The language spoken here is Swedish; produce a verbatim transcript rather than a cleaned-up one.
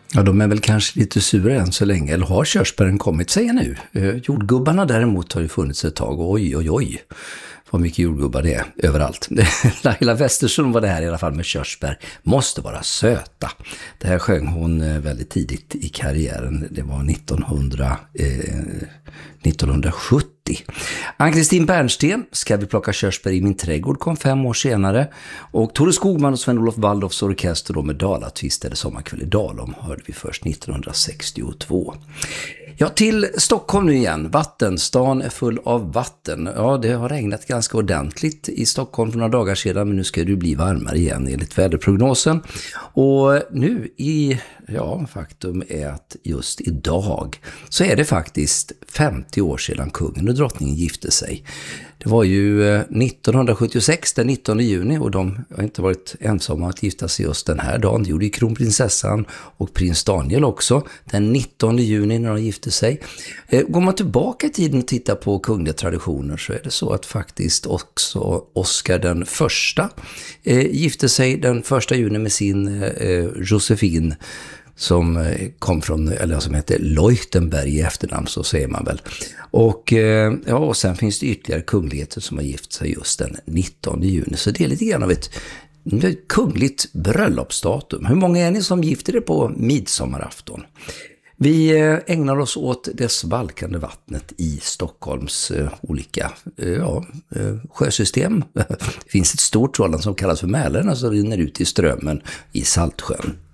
Ja, de är väl kanske lite sura än så länge, eller har körsbären kommit, säger nu. Eh, jordgubbarna däremot har ju funnits ett tag, oj oj oj. Vad mycket jordgubbar det är överallt. Laila Westersson var det här i alla fall med körsbär. Måste vara söta. Det här sjöng hon väldigt tidigt i karriären. Det var nittonhundra, eh, nittonhundrasjuttio. Ann-Kristin Bernsten, Ska vi plocka körsbär i min trädgård, kom fem år senare. Och Tore Skogman och Sven-Olof Waldorfs orkester då med Dalatvist eller Sommarkväll i Dalom hörde vi först nittonhundrasextiotvå. Ja, till Stockholm nu igen. Vattenstan är full av vatten. Ja, det har regnat ganska ordentligt i Stockholm för några dagar sedan, men nu ska det bli varmare igen enligt väderprognosen. Och nu i, ja, faktum är att just idag så är det faktiskt femtio år sedan kungen och drottningen gifte sig. Det var ju nittonhundrasjuttiosex, den nittonde juni, och de har inte varit ensamma att gifta sig just den här dagen. Det gjorde ju kronprinsessan och prins Daniel också den nittonde juni när de gifte sig. Går man tillbaka i tiden och tittar på kungliga traditioner så är det så att faktiskt också Oscar den första eh, gifte sig den första juni med sin eh, Josefin, som kom från, eller som heter Leuchtenberg i efternamn, så säger man väl. Och, ja, och sen finns det ytterligare kungligheter som har gift sig just den nittonde juni. Så det är lite grann av ett, ett kungligt bröllopsdatum. Hur många är ni som gifter er på midsommarafton? Vi ägnar oss åt det svalkande vattnet i Stockholms eh, olika eh, ja, eh, sjösystem. Det finns ett stort sådant som kallas för Mälaren, som rinner ut i Strömmen i Saltsjön.